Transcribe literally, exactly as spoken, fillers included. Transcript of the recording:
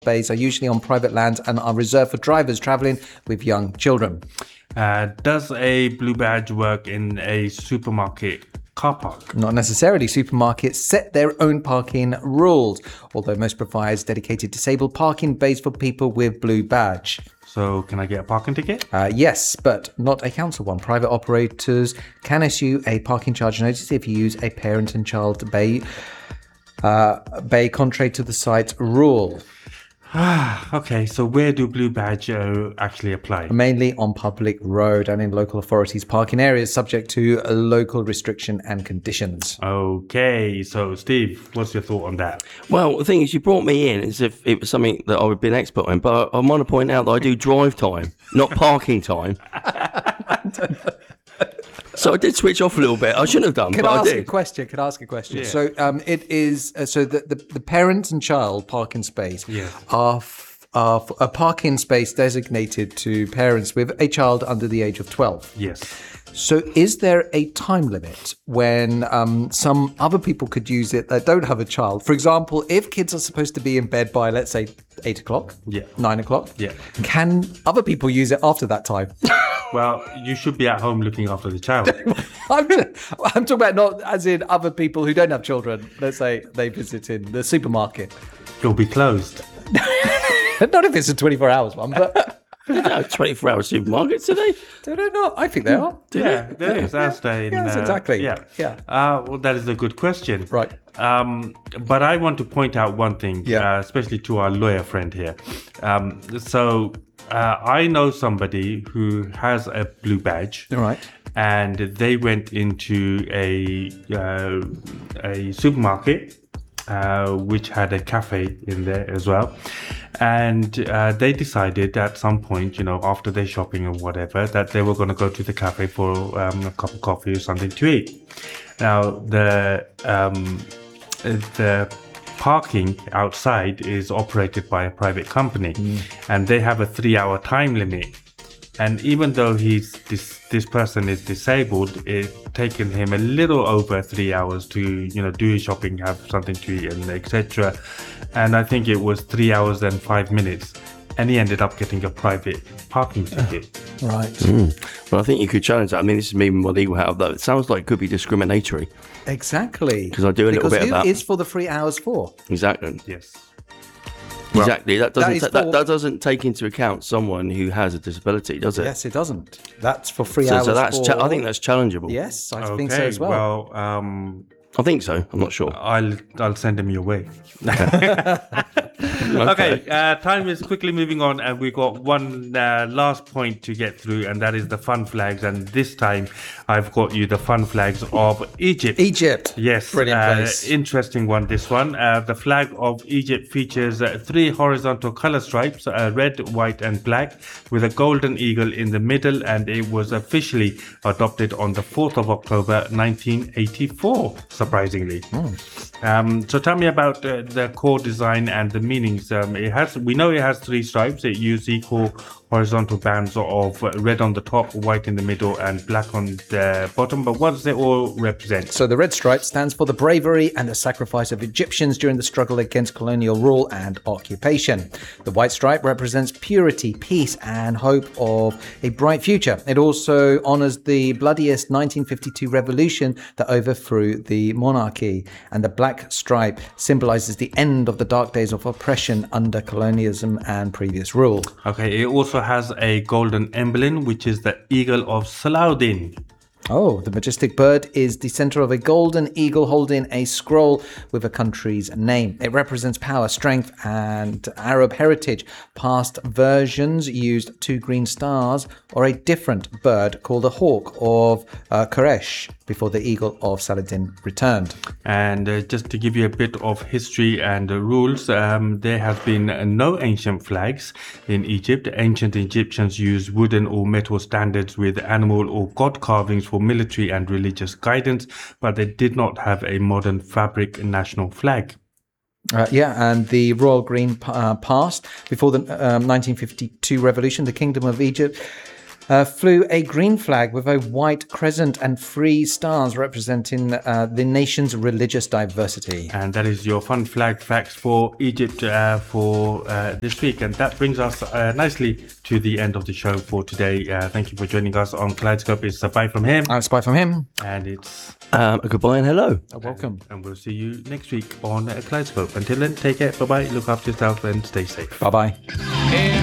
bays are usually on private land and are reserved for drivers travelling with young children. Uh, does a blue badge work in a supermarket car park? Not necessarily. Supermarkets set their own parking rules, although most provides dedicated disabled parking bays for people with blue badge. So can I get a parking ticket? Uh, yes, but not a council one. Private operators can issue a parking charge notice if you use a parent and child bay, uh, bay contrary to the site rule. Okay, so where do blue badge uh, actually apply? Mainly on public road and in local authorities' parking areas, subject to a local restriction and conditions. Okay, so Steve, what's your thought on that? Well, the thing is, you brought me in as if it was something that I would be an expert in, but I want to point out that I do drive time, not parking time. So I did switch off a little bit. I shouldn't have done, Can but I I ask did. a question? Can I ask a question? Yeah. So um, it is uh, so the, the the parent and child parking space Yeah. are f- are f- a parking space designated to parents with a child under the age of twelve. Yes. So is there a time limit when um, some other people could use it that don't have a child? For example, if kids are supposed to be in bed by, let's say, eight o'clock, Yeah. nine o'clock, Yeah. can other people use it after that time? Well, you should be at home looking after the child. I'm, I'm talking about not as in other people who don't have children. Let's say they visit in the supermarket. It'll be closed. Not if it's a twenty-four hours one, but No, twenty-four hour supermarkets today. do they not? I think they are. Yeah, there is. That's the, in, Yes, uh, exactly. Yeah. Yeah. Uh, well, that is a good question. Right. Um, but I want to point out one thing, Yeah. uh, especially to our lawyer friend here. Um, so uh, I know somebody who has a blue badge. All right. And they went into a uh, a supermarket, uh, which had a cafe in there as well. And uh, they decided at some point, you know, after their shopping or whatever, that they were going to go to the cafe for um, a cup of coffee or something to eat. Now, the um, the parking outside is operated by a private company, and they have a three-hour time limit. And even though he's this this person is disabled, it's taken him a little over three hours to you know do his shopping, have something to eat, and et cetera. And I think it was three hours and five minutes, and he ended up getting a private parking ticket. Right. Well, I think you could challenge that. I mean, this is maybe more legal help, though. It sounds like it could be discriminatory. Exactly. 'Cause I do a little because bit of who that. is for the three hours for? Exactly. Yes. exactly. That doesn't that is ta- that, for- that doesn't take into account someone who has a disability, does it? Yes, it doesn't. That's for three So, hours. so that's for... cha- I think that's challengeable. Yes, I Okay. think so as well. Well, um, I think so. I'm not sure. I'll I'll send him your way. Okay, uh, time is quickly moving on, and we've got one uh, last point to get through, and that is the fun flags. And this time, I've got you the fun flags of Egypt. Egypt. Yes, Brilliant uh, place. interesting one. This one, uh, the flag of Egypt features uh, three horizontal color stripes: uh, red, white, and black, with a golden eagle in the middle. And it was officially adopted on the fourth of October, nineteen eighty-four. Surprisingly. Um, so tell me about uh, the core design and the meanings. Um, it has, we know it has three stripes. It uses equal horizontal bands of red on the top, white in the middle, and black on the bottom. But what does it all represent? So the red stripe stands for the bravery and the sacrifice of Egyptians during the struggle against colonial rule and occupation. The white stripe represents purity, peace, and hope of a bright future. It also honours the bloodiest nineteen fifty-two revolution that overthrew the monarchy. And the black stripe symbolises the end of the dark days of oppression under colonialism and previous rule. Okay, it also has a golden emblem, which is the eagle of Salahuddin. Oh, the majestic bird is the center of a golden eagle holding a scroll with a country's name. It represents power, strength, and Arab heritage. Past versions used two green stars or a different bird called a hawk of uh, Koresh before the eagle of Saladin returned. And uh, just to give you a bit of history and uh, rules, um, there have been uh, no ancient flags in Egypt. Ancient Egyptians used wooden or metal standards with animal or god carvings for military and religious guidance, but they did not have a modern fabric national flag. Uh, yeah, and the royal green uh, passed before the um, nineteen fifty-two revolution. The Kingdom of Egypt uh, flew a green flag with a white crescent and three stars representing uh, the nation's religious diversity. And that is your fun flag facts for Egypt uh, for uh, this week. And that brings us uh, nicely to the end of the show for today. Uh, thank you for joining us on Kaleidoscope. It's a bye from him. Uh, it's bye from him. And it's... Um, a goodbye and hello. Uh, welcome. And, and we'll see you next week on uh, Kaleidoscope. Until then, take care. Bye-bye. Look after yourself and stay safe. Bye-bye.